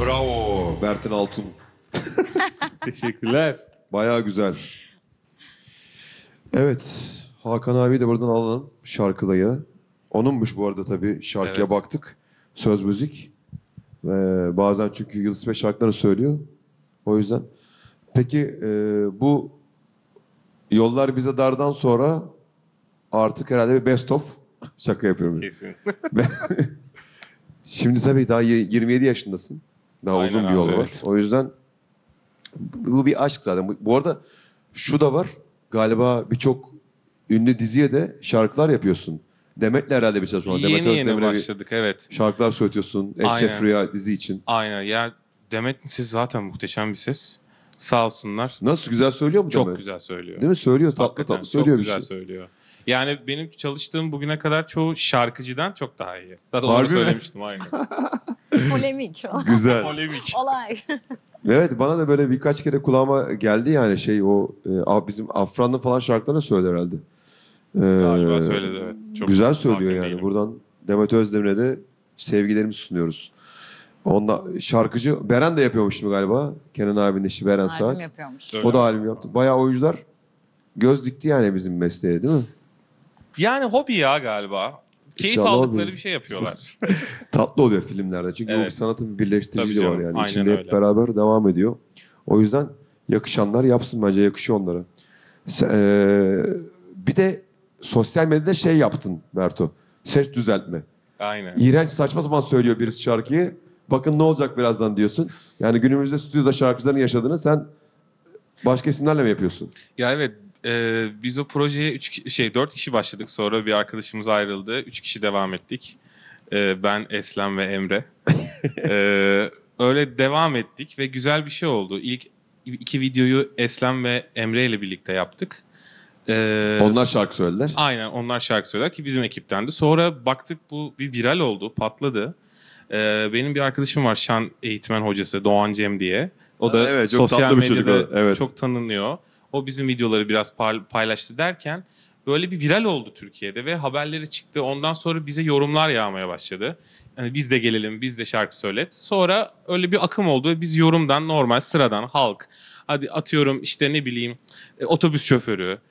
Bravo Bertin Altun. Teşekkürler. Bayağı güzel. Evet. Hakan abi de buradan alalım şarkıdayı. Onunmuş bu arada tabii. Şarkıya Evet. baktık. Söz müzik. Ve bazen çünkü Yıldız Bey şarkılarını söylüyor. O yüzden. Peki bu Yollar Bize Dar'dan sonra artık herhalde bir best of şaka yapıyorum. Kesin. Şimdi tabii daha 27 yaşındasın. Daha Aynen uzun bir abi, yol var. evet. O yüzden bu bir aşk zaten. Bu arada şu da var. Galiba birçok ünlü diziye de şarkılar yapıyorsun. Demet'le herhalde bir çalışma var. Demet Yeni Özdemir'e bir başladık, evet. şarkılar söyletiyorsun. Aynen. Eşref Rüya dizi için. Aynen. Ya Demet'in sesi zaten muhteşem bir ses. Sağ olsunlar. Nasıl güzel söylüyor mu Çok Demet? güzel söylüyor. Değil mi? Söylüyor. Tatlı Hakikaten tatlı söylüyor çok bir güzel şey. söylüyor. Yani benim çalıştığım bugüne kadar çoğu şarkıcıdan çok daha iyi. Zaten Harbi onu mi? söylemiştim aynen. Polemik. Güzel. Polemik. Olay. Evet, bana da böyle birkaç kere kulağıma geldi yani bizim Afran'ın falan şarkılarını söyledi herhalde. Galiba söyledi, evet. Çok Güzel söylüyor hakim yani. değilim. Buradan Demet Özdemir'e de sevgilerimizi sunuyoruz. Onda şarkıcı Beren de yapıyormuş şimdi galiba. Kenan abinin eşi Beren Albüm Saat. yapıyormuş. Öyle. O da albüm yaptı. Bayağı oyuncular göz dikti yani bizim mesleğe, değil mi? Yani hobi ya galiba. Keyif İnşallah aldıkları hobi. bir şey yapıyorlar. Tatlı oluyor filmlerde. Çünkü o Evet. bir sanatın bir birleştiriciliği Tabii var canım, yani. aynen İçinde hep öyle. beraber devam ediyor. O yüzden yakışanlar yapsın, bence yakışıyor onlara. Bir de sosyal medyada şey yaptın Berto. Ses düzeltme. Aynen. İğrenç saçma sapan söylüyor birisi şarkıyı. Bakın ne olacak birazdan diyorsun. Yani günümüzde stüdyoda şarkıcıların yaşadığını sen başka isimlerle mi yapıyorsun? Ya evet, biz o projeye 4 kişi başladık, sonra bir arkadaşımız ayrıldı. 3 kişi devam ettik. Ben, Eslem ve Emre. Öyle devam ettik ve güzel bir şey oldu. İlk 2 videoyu Eslem ve Emre ile birlikte yaptık. Onlar şarkı söylediler. Aynen, onlar şarkı söyler ki bizim ekiptendi. Sonra baktık bu bir viral oldu, patladı. Benim bir arkadaşım var, şan eğitmen hocası Doğan Cem diye. O da Evet, çok sosyal tatlı bir çocuk medyada o, evet. çok tanınıyor. O bizim videoları biraz paylaştı derken böyle bir viral oldu Türkiye'de ve haberleri çıktı. Ondan sonra bize yorumlar yağmaya başladı. Yani biz de gelelim, biz de şarkı söylet. Sonra öyle bir akım oldu ve biz yorumdan, normal sıradan halk, hadi atıyorum işte ne bileyim otobüs şoförü,